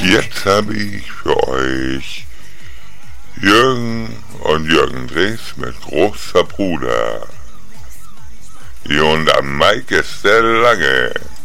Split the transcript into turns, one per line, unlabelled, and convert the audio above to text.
Jetzt habe ich für euch Jürgen und Jürgen Drees mit großer Bruder. Und am Mike ist der Lange.